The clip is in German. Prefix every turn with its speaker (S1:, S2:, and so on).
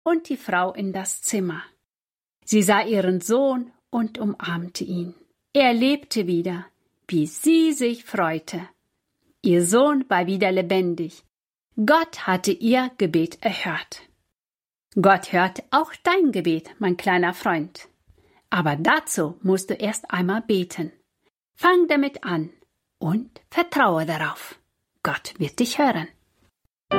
S1: und die Frau in das Zimmer. Sie sah ihren Sohn und umarmte ihn. Er lebte wieder, wie sie sich freute. Ihr Sohn war wieder lebendig. Gott hatte ihr Gebet erhört. Gott hört auch dein Gebet, mein kleiner Freund. Aber dazu musst du erst einmal beten. Fang damit an und vertraue darauf. Gott wird dich hören.